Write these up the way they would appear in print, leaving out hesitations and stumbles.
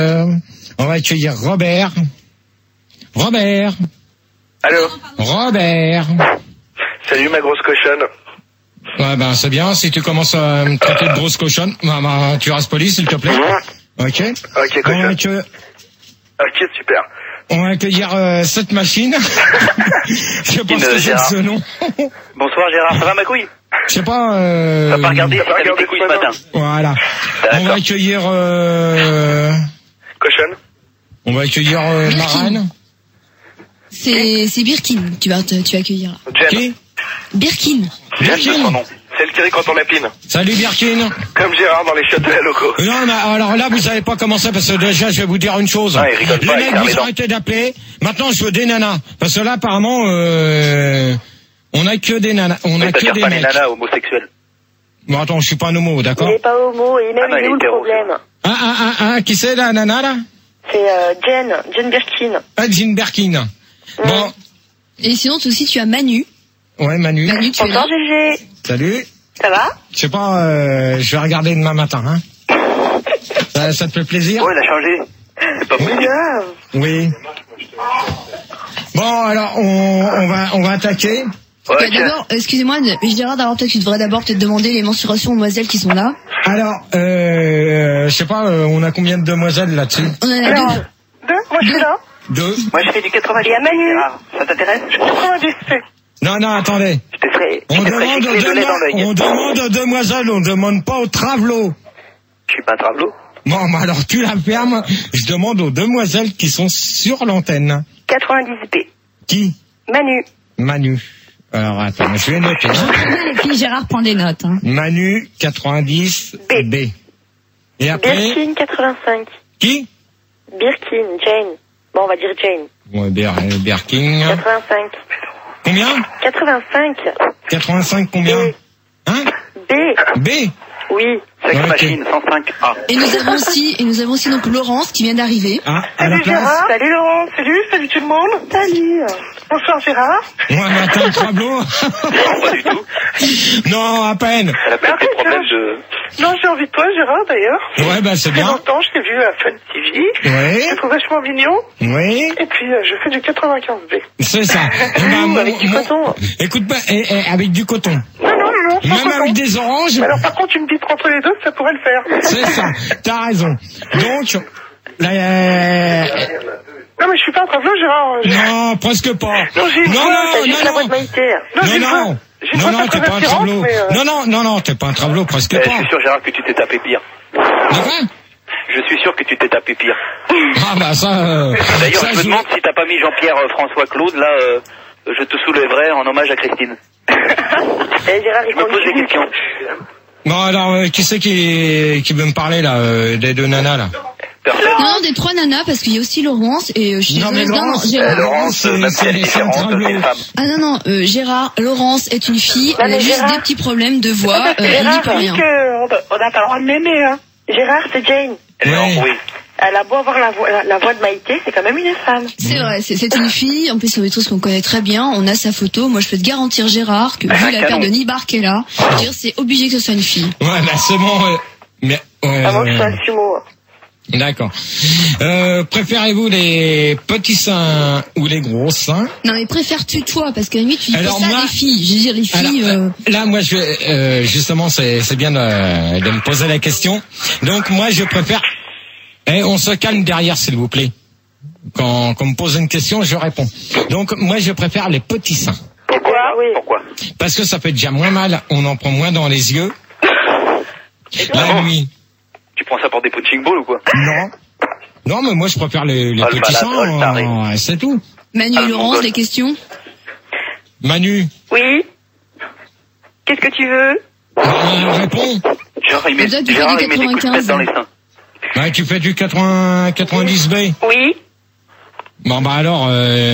On va accueillir Robert. Robert. Allô. Robert. Salut ma grosse cochonne. Ouais, ben c'est bien. Si tu commences à me traiter de grosse cochonne, bah, tu restes poli, s'il te plaît. Ok. Ok, cochonne. Ok, super. On va accueillir cette machine. Je pense que c'est ce nom. Bonsoir Gérard, ça va ma couille? Je sais pas. T'as pas regardé si t'avais tes couilles ce matin. Voilà. On va accueillir. Cochonne. On va accueillir Marane. C'est Birkin. Tu vas accueillir. Qui? Birkin. Jen de son nom. Celle qui rit quand on lapine. Salut Birkin. Comme Gérard dans les châteaux à locaux. Non, mais alors là, vous savez pas commencer parce que déjà, je vais vous dire une chose. Ah, il rigole pas, les mecs, vous arrêtez d'appeler. Maintenant, je veux des nanas. Parce que là, apparemment, on a que des nanas. On a que des pas mecs. les nanas homosexuels. Bon, attends, je suis pas un homo, d'accord? Il est pas homo, et même il est où le problème? Qui c'est la nana, là? C'est Jen Birkin. Ah, Jen Birkin. Bon. Et sinon, toi aussi, tu as Manu. Ouais, Manu. Manu, tu es là. Bonsoir GG. Salut. Ça va? Je sais pas, je vais regarder demain matin, hein. Ça te fait plaisir? Ouais, il a changé. C'est pas possible. Oui. Bon, alors, on va attaquer. Ouais, D'abord, excusez-moi, Gérard, d'abord, peut-être que tu devrais d'abord peut-être demander les mensurations aux demoiselles qui sont là. Alors, je sais pas, on a combien de demoiselles là-dessus? On en a deux. Deux? Moi je suis là. Deux. Moi je fais du 90. Il y a Manu. Gérard, ça t'intéresse? 90. Non, attendez. Je te ferai On demande gicler de lait dans l'œil. aux demoiselles, on demande pas aux travelots. Je suis pas un travelot. Bon, bah alors tu la fermes. Je demande aux demoiselles qui sont sur l'antenne. 90B. Qui? Manu. Alors attends, je vais noter. Les filles, Gérard prend des notes. Hein. Manu 90 B. Et après? Birkin 85. Qui? Birkin, Jane. Bon, on va dire Jane. Ouais, Birkin. 85. Combien? 85. 85 combien? B. Hein? B. Oui. Sex Ok. Machine 105A. Et nous avons aussi donc Laurence qui vient d'arriver. Ah, à la Salut place. Gérard. Salut Laurent. Salut tout le monde. Salut. Bonsoir Gérard. Ouais, mais attends, le travelot. Non, pas du tout. Non, à peine. Elle a peut-être des problèmes de... Non, j'ai envie de toi Gérard d'ailleurs. Ouais, bah c'est Il y a bien. longtemps, je t'ai vu à Fun TV. Oui. Je te trouve vachement mignon. Oui. Et puis, je fais du 95B. C'est ça. Avec du coton. Écoute, avec du coton. Non, sans Même coton. avec des oranges. Alors par contre, tu me dis entre les deux, ça pourrait le faire. C'est ça. T'as raison. Donc, Non, mais je suis pas un travelot, Gérard. non, presque pas. Non, j'ai une voix, t'as juste la voix de Maïté. Non, j'ai une voix. J'ai une voix t'es très pas un attirante, travelot. mais, Non, t'es pas un travelot, presque Je pas. suis sûr Gérard que tu t'es tapé pire. Enfin, Je suis sûr que tu t'es tapé pire. ah bah ça. D'ailleurs, ça, je me demande si t'as pas mis Jean-Pierre François Claude, là, je te soulèverai en hommage à Christine. Gérard, Je me pose des questions. Bon alors, qui c'est qui veut me parler là, des deux nanas là? Personne. Non, des trois nanas, parce qu'il y a aussi Laurence, et je suis Non, mais désolée, Laurence, Gérard. Laurence, même si elle est différente, c'est une femme. Ah non, Gérard, Laurence est une fille, Non, elle a mais juste Gérard- des petits problèmes de voix, elle n'y Gérard, peut rien. on n'a pas le droit de m'aimer, hein. Gérard, c'est Jane. Non, Ouais. oui. Elle a beau avoir la voix de Maïté, c'est quand même une femme. C'est vrai, c'est une fille, en plus c'est une chose qu'on connaît très bien, on a sa photo, moi je peux te garantir Gérard que vu la paire de Nibar qu'elle a, je veux dire c'est obligé que ce soit une fille. Ouais, bah c'est bon. Mais. À moins que je sois un sumo. D'accord. Préférez-vous les petits seins ou les gros seins? Non mais préfères-tu toi, parce qu'à la nuit tu dis Alors, ça moi- les filles, je veux dire les filles... Alors, là, moi, justement, c'est bien de me poser la question. Donc, moi, je préfère. On se calme derrière, s'il vous plaît. Quand on me pose une question, je réponds. Donc, moi, je préfère les petits seins. Pourquoi? Oui. Pourquoi? Parce que ça fait déjà moins mal, on en prend moins dans les yeux. La nuit. Tu prends ça pour des punching balls ou quoi? Non, mais moi, je préfère les Oh, le petits malade, oh, le taré. seins, c'est tout. Manu Ah, et Laurence, mon des questions? Manu, Oui. Qu'est-ce que tu veux? réponds. Gérard, il met Toi, tu fais Gérard, du il met des coups de 95. tête dans les seins. Ouais, tu fais du 90B. Oui. Bon, bah alors,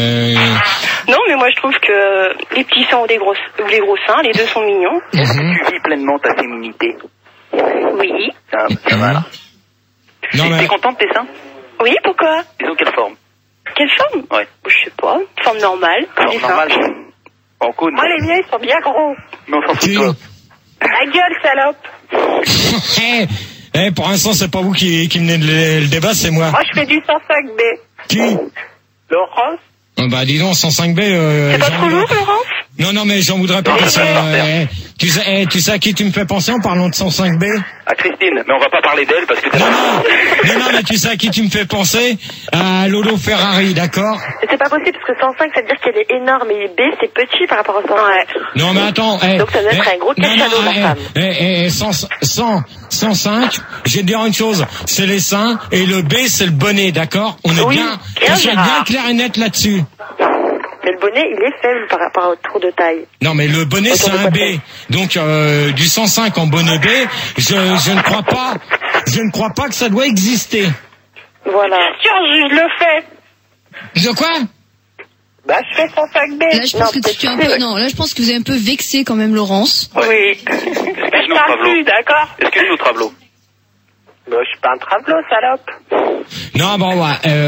Non, mais moi je trouve que les petits seins ou les gros seins, les deux sont mignons. Est-ce que tu vis pleinement ta féminité? Oui. Ah, ça va, là. non, T'es mais, content de tes seins? Oui, pourquoi? Ils ont quelle forme? Quelle forme? Ouais. Je sais pas, forme normale. Forme les seins. normale. En cône. Moi les miens ils sont bien gros. Mais on s'en fout de qui? toi. La gueule, salope. pour l'instant, c'est pas vous qui menez le débat, c'est moi. Moi, je fais du 105B. Qui? Laurence. Bah, dis donc, 105B, c'est pas trop lourd, Laurence? Non, mais j'en voudrais pas parce que, tu sais à qui tu me fais penser en parlant de 105B? À Christine, mais on va pas parler d'elle parce que... Non, mais tu sais à qui tu me fais penser? À Lolo Ferrari, d'accord? C'est pas possible parce que 105, ça veut dire qu'elle est énorme et B, c'est petit par rapport à 105. Non, mais attends, donc ça doit être un gros cachalot, la femme. 105, je vais te dire une chose, c'est les seins et le B, c'est le bonnet, d'accord? On est bien clair et net là-dessus. Mais le bonnet, il est faible par rapport au tour de taille. Non, mais le bonnet, c'est un B. Donc, du 105 en bonnet B, je ne crois pas que ça doit exister. Voilà. Tiens, je le fais. De quoi? Bah, je fais 105B. Là, je pense que tu es un peu, là, je pense que vous êtes un peu vexé quand même, Laurence. Oui. Je parle plus, d'accord? Excuse-nous, Travelo. Bah, je suis pas un Travelo, salope. Non, bon,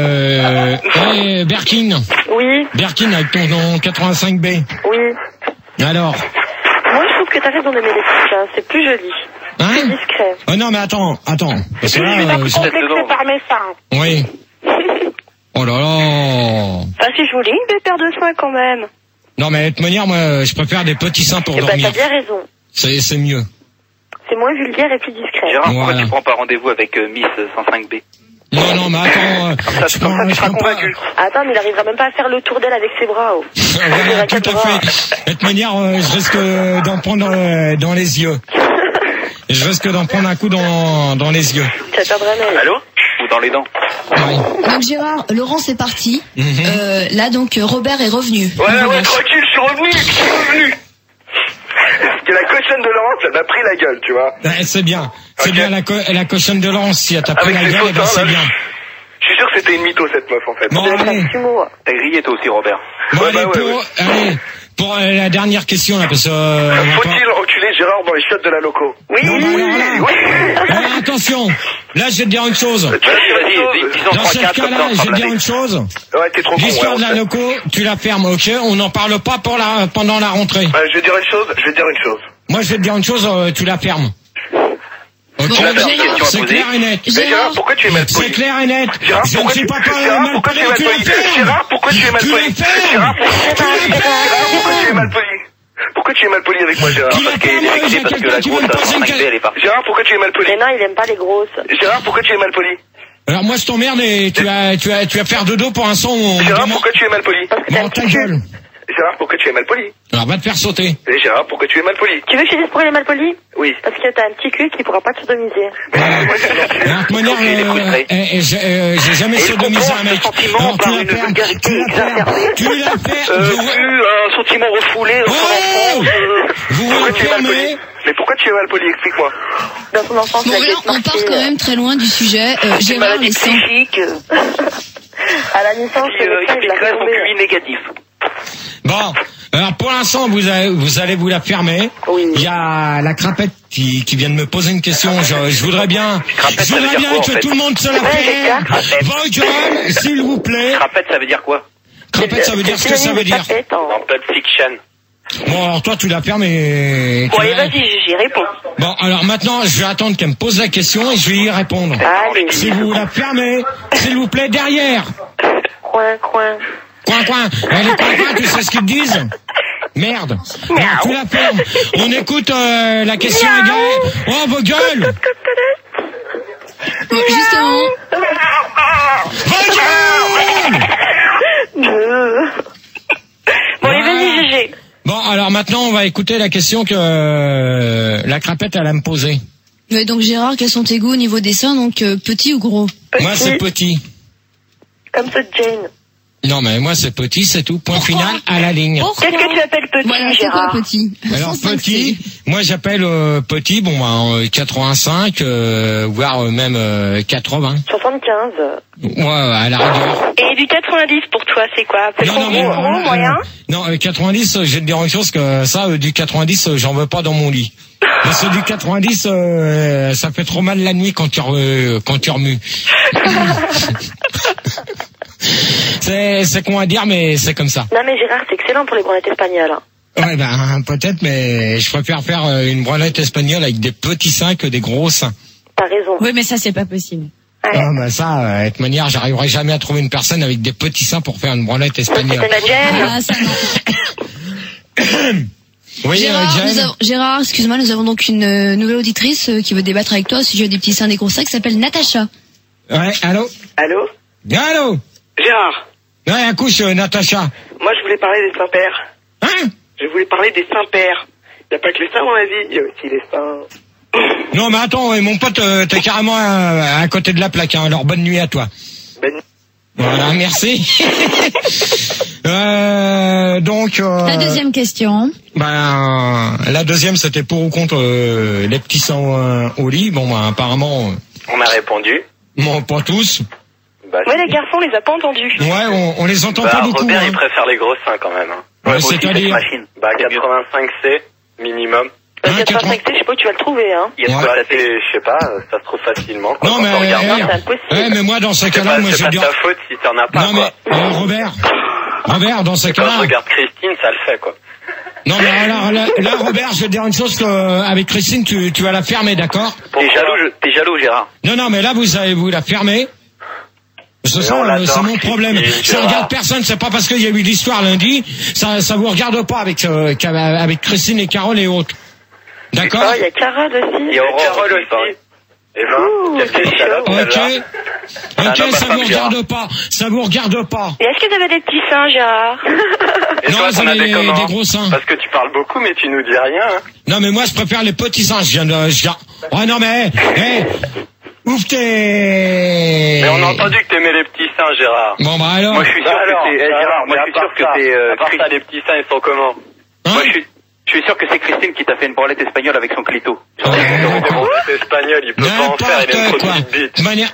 ouais, Berkin. Oui. Berkin avec ton 85B. Oui. Alors? Moi, je trouve que t'as raison d'aimer les petits seins, c'est plus joli. Hein? C'est discret. Oh non, mais attends. Parce que je suis pas complexée par mes seins. Oui. Oh là là. Enfin, si je voulais une belle paire de seins quand même. Non, mais de toute manière, moi, je préfère des petits seins pour dormir. Bah, t'as bien raison. C'est mieux. C'est moins vulgaire et plus discret. Gérard, pourquoi tu prends pas rendez-vous avec Miss 105B? Non, mais attends, tu seras convaincu. Attends, mais il arrivera même pas à faire le tour d'elle avec ses bras. Oh. Voilà, tout à fait. De toute manière, je risque d'en prendre dans les yeux. Je risque d'en prendre un coup dans les yeux. Ça perdrait même. Allô? Ou dans les dents? Oui. Donc Gérard, Laurence est parti. Là, donc, Robert est revenu. Ouais, tranquille, je suis revenu. Parce que la cochonne de Laurence, elle m'a pris la gueule, tu vois. Ouais, c'est bien. C'est bien la cochonne de Laurence, si elle t'a pris la gueule, ben c'est bien. Je suis sûr que c'était une mytho, cette meuf, en fait. Bon, allez. T'as grillé toi aussi, Robert. Bon, allez, pour la dernière question, là, parce que... Faut-il enculer Gérard dans les chiottes de la loco? Oui. Alors, attention. Là, je vais te dire une chose. Vas-y, disons 3-4. Dans ce cas-là, je vais te dire une chose. Ouais, t'es trop con. L'histoire de la loco, tu la fermes, ok? On n'en parle pas pendant la rentrée. Je vais dire une chose. Moi, je vais te dire une chose, tu la fermes. Ok, c'est clair et net. Gérard, pourquoi tu es mal poli? C'est clair et net. Gérard, je ne suis pas mal poli. Gérard, pourquoi tu es mal poli? Gérard, pourquoi tu es mal poli? Pourquoi tu es mal poli avec moi, Gérard? Parce que la grosse, elle est partie. Gérard, pourquoi tu es mal poli? Mais non, il aime pas les grosses. Gérard, pourquoi tu es mal poli? Alors moi, je t'emmerde et tu vas faire dodo pour un son. Gérard, pourquoi tu es mal poli? Bon, ta gueule. Gérard, pourquoi tu es mal poli? Alors, va te faire sauter. Et Gérard, pourquoi tu es mal poli? Tu veux que je te dise pourquoi il est mal poli? Oui. Parce que t'as un petit cul qui pourra pas te sodomiser. De toute manière, j'ai jamais sodomisé un mec. Alors, tu l'as fait. Tu l'as fait. Un sentiment refoulé dans son enfance. Vous voulez fermer? Mais pourquoi tu es mal poli? Explique-moi. Dans son enfance, bon, là, on part quand même très loin du sujet. Gérard, les seins. À la naissance, il expliquerait son QI négatif. Bon, alors pour l'instant, vous allez vous la fermer. Oui. Il y a la crapette qui vient de me poser une question. Je voudrais bien que tout le monde se la fait. Vos gueules, s'il vous plaît. Crapette, ça veut dire quoi? Crapette, ça veut dire ce que ça veut dire. Dans Pulp Fiction. Bon, alors toi, tu la fermes et... Bon, allez, vas-y, j'y réponds. Bon, alors maintenant, je vais attendre qu'elle me pose la question et je vais y répondre. Allez. Si vous la fermez, s'il vous plaît, derrière. Coin. Coin. Les coins, tu sais ce qu'ils disent? Merde. Alors, tu la fermes. On écoute la question égale. Oh, vos gueules. Justement. Vos gueules. Bon, allez, vas-y, GG. Bon, alors maintenant, on va écouter la question que la crapette, elle a me poser. Ouais, donc Gérard, quels sont tes goûts au niveau des seins, donc petit ou gros? Moi, c'est petit. Comme ceux de Jane. Non, mais moi, c'est petit, c'est tout. Point final à la ligne. Qu'est-ce que tu appelles petit, voilà, c'est Gérard? quoi petit? Alors, petit, moi, j'appelle petit, 85, voire même 80. 75. Ouais, à la rigueur. Et du 90 pour toi, c'est quoi? Non, moyen? Non, 90, je vais te dire une chose que ça, du 90, j'en veux pas dans mon lit. Parce que du 90, ça fait trop mal la nuit quand tu remues. C'est con à dire, mais c'est comme ça. Non, mais Gérard, c'est excellent pour les branlettes espagnoles. Ouais, peut-être, mais je préfère faire une branlette espagnole avec des petits seins que des gros seins. T'as raison. Oui, mais ça, c'est pas possible. Ouais. Ah, bah ça, de toute manière, j'arriverai jamais à trouver une personne avec des petits seins pour faire une branlette espagnole. C'était la Jen. Ah, ça, non. Oui, Jen. Gérard, excuse-moi, nous avons donc une nouvelle auditrice qui veut débattre avec toi au sujet des petits seins des gros seins qui s'appelle Natacha. Ouais, allô? Allô? Allô? Gérard, Ouais, accouche, Natacha. moi je voulais parler des saints-pères. Hein? Je voulais parler des saints-pères. Il n'y a pas que les seins dans la vie, il y a aussi les seins. Non, mais attends, mon pote, t'es carrément à côté de la plaque, hein. Alors, bonne nuit à toi. Ben, Voilà, merci. Donc, La deuxième question. la deuxième, c'était pour ou contre les petits seins au lit. Bon, apparemment, On a répondu. bon, pas tous. Bah, Ouais, les garçons, on les a pas entendus. Ouais, on les entend pas beaucoup. Robert, Hein. il préfère les grosses seins quand même. Hein. Ouais, moi aussi, c'est-à-dire cette machine. Bah, 85C, minimum. Hein, 85C, je sais pas où tu vas le trouver, hein. Il y a Ouais. quoi taper, je sais pas, ça se trouve facilement. Quoi, Non, quand mais, on regarde. Non, c'est impossible. mais moi, dans ce C'est cas-là, moi, pas je de dis... ta faute si t'en as pas, Non, quoi. mais, Robert, dans ce Quand je cas-là... regarde Christine, ça le fait, quoi. Non, mais alors, là, Robert, je vais te dire une chose avec Christine, tu vas la fermer, d'accord? T'es jaloux, Gérard. Non, mais là, vous la fermez. Ce Mais on l'adore, c'est mon problème. Christine, Ça Gérard. regarde personne, c'est pas parce qu'il y a eu l'histoire lundi, ça vous regarde pas avec Christine et Carole et autres. D'accord? Ah, il y a Carole aussi. Il y a Carole aussi. Et Ok, ça vous femme, regarde pas, ça vous regarde pas. Et est-ce que t'avais des petits seins, Gérard? Et Non, toi, vous t'en avez avais comment? des gros seins. Parce que tu parles beaucoup, mais tu nous dis rien, hein. Non, mais moi, je préfère les petits seins, Oh non, mais, ouf Mais on a entendu que t'aimais les petits seins, Gérard. Bon, bah alors. Moi, je suis sûr que c'est, Gérard, moi, je suis sûr que c'est, à part ça, les petits seins, ils sont comment? Hein? Moi, je suis sûr que c'est Christine qui t'a fait une branlette espagnole avec son clito. Sur des branlettes espagnoles, il peut pas en faire, il a une trop quoi. petite bite. De manière,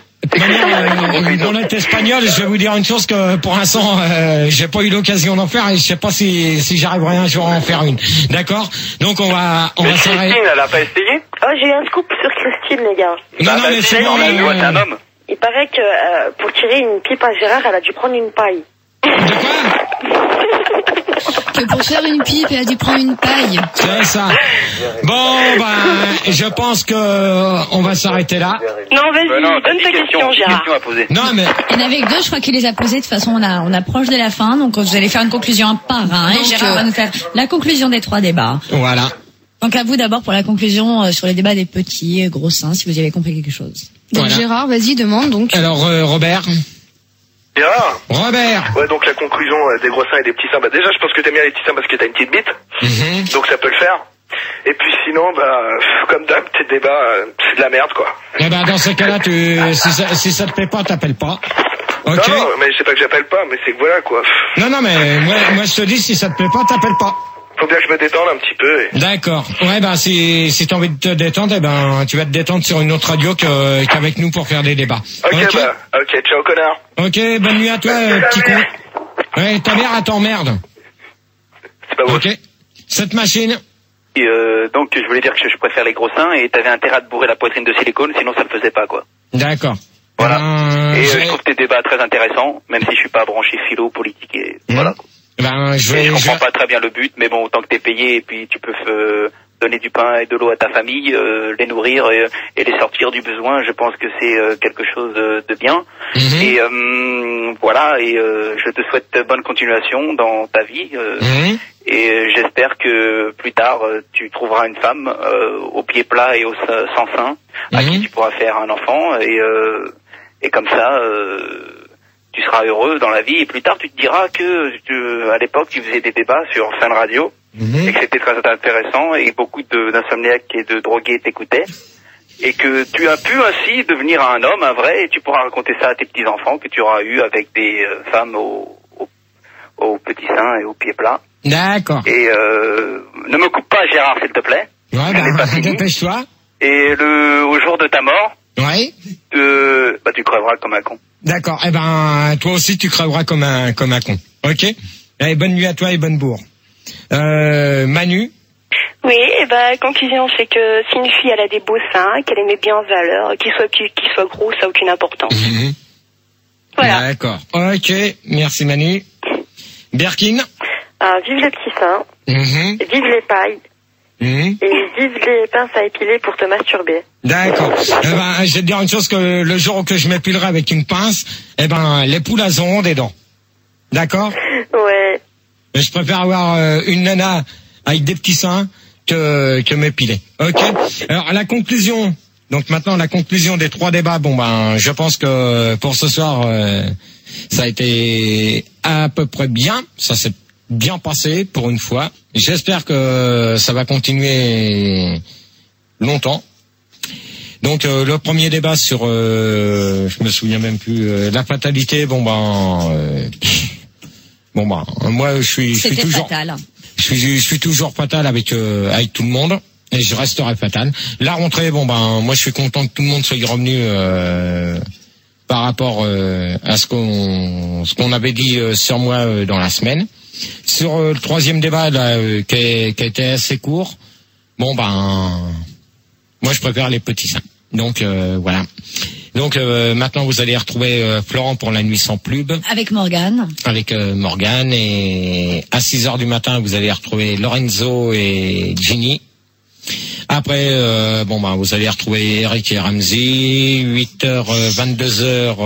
une branlette espagnole, je vais vous dire une chose que pour l'instant, j'ai pas eu l'occasion d'en faire et je sais pas si j'arriverai un jour à en faire une. D'accord? Donc on va Mais s'arrêter. Christine, elle a pas essayé? Oh, j'ai un scoop sur Christine, les gars. Non, mais c'est bon. C'est un homme. Il paraît que pour tirer une pipe à Gérard, elle a dû prendre une paille. De quoi? Que pour faire une pipe, elle a dû prendre une paille. C'est ça. Bon, je pense que on va s'arrêter là. Non, vas-y, donne ta question, Gérard. Question à poser. Non, mais Il y en avait que deux, je crois qu'il les a posés. De toute façon, on approche de la fin, donc vous allez faire une conclusion un par un. Et Donc, Gérard va nous faire la conclusion des 3 débats. voilà. Donc à vous d'abord pour la conclusion sur les débats des petits gros seins, si vous y avez compris quelque chose. Donc Voilà. Gérard, vas-y, demande donc. Alors, Robert. Gérard. Robert. Donc la conclusion des gros seins et des petits seins. Déjà, je pense que t'aimes bien les petits seins parce que t'as une petite bite. Mhm. Donc ça peut le faire. Et puis sinon, comme d'hab, tes débats, c'est de la merde, quoi. Eh ben, dans ce cas-là, si ça te plaît pas, t'appelles pas. Ok. Non, mais c'est pas que j'appelle pas, mais c'est que voilà, quoi. Non, mais moi, je te dis, si ça te plaît pas, t'appelles pas. Faut bien que je me détende un petit peu. D'accord. Ouais, si t'as envie de te détendre, eh ben, tu vas te détendre sur une autre radio qu'avec nous pour faire des débats. Ok, ciao, connard. Ok, bonne nuit à toi, petit con. Ouais, ta mère, elle t'emmerde. C'est pas vous. Ok. Cette machine. Donc, je voulais dire que je préfère les gros seins et t'avais intérêt à te bourrer la poitrine de silicone, sinon ça le faisait pas, quoi. D'accord. Voilà. Ben, Et je trouve tes débats très intéressants, même si je suis pas branché philo, politique et voilà. quoi. Ben, Je comprends pas très bien le but, mais bon, autant que t'es payé et puis tu peux donner du pain et de l'eau à ta famille, les nourrir et les sortir du besoin, je pense que c'est quelque chose de bien. Mhm. Et voilà, et je te souhaite bonne continuation dans ta vie. Mhm. Et j'espère que plus tard, tu trouveras une femme au pied plat et sans sein, à qui tu pourras faire un enfant. Et comme ça... tu seras heureux dans la vie et plus tard tu te diras que à l'époque tu faisais des débats sur Fun Radio et que c'était très intéressant et beaucoup d'insomniaques et de drogués t'écoutaient et que tu as pu ainsi devenir un homme, un vrai, et tu pourras raconter ça à tes petits-enfants que tu auras eu avec des femmes aux petits seins et aux pieds plats. D'accord. Et ne me coupe pas Gérard s'il te plaît. Ouais, Je n'ai pas fini. dépêche-toi. Et au jour de ta mort, Ouais. tu crèveras comme un con. D'accord. Eh ben, toi aussi, tu crèveras comme un con. Ok. Allez, bonne nuit à toi et bonne bourre. Manu. Oui, et conclusion, c'est que si une fille elle a des beaux seins, qu'elle les met bien en valeur, qu'il soit gros, ça n'a aucune importance. Mhm. Voilà. D'accord. Ok. Merci Manu. Berkin. Vive les petits seins, Mhm. vive les pailles, Et ils disent les pinces à épiler pour te masturber. D'accord. Je vais te dire une chose, que le jour où que je m'épilerai avec une pince, les poules elles auront des dents. D'accord? Ouais. Mais je préfère avoir une nana avec des petits seins que m'épiler. Ok. Alors la conclusion. Donc maintenant la conclusion des 3 débats. Je pense que pour ce soir ça a été à peu près bien. Ça s'est bien passé pour une fois. J'espère que ça va continuer longtemps. Donc le premier débat sur je me souviens même plus la fatalité. Moi je suis toujours fatal. Je suis toujours fatal avec tout le monde et je resterai fatal. La rentrée, moi je suis content que tout le monde soit revenu par rapport à ce qu'on avait dit sur moi dans la semaine. Sur le troisième débat là, qui a été assez court, moi je préfère les petits seins. Donc voilà. Donc maintenant vous allez retrouver Florent pour la nuit sans pub. Avec Morgane. Et à 6h du matin vous allez retrouver Lorenzo et Ginny. Après vous allez retrouver Eric et Ramsey. 8h 22h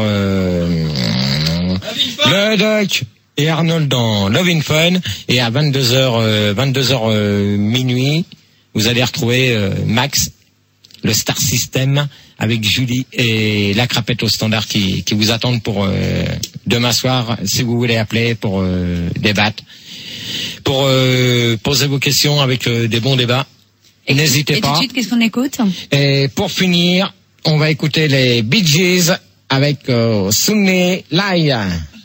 le Doc et Arnold dans Love in Fun. Et à 22h minuit vous allez retrouver Max, le Star System, avec Julie et la crapette au standard qui vous attendent pour demain soir, si vous voulez appeler pour débattre, pour poser vos questions avec des bons débats. N'hésitez pas. Et tout de suite, qu'est-ce qu'on écoute? Et pour finir, on va écouter les Bee Gees avec Sunny Laia.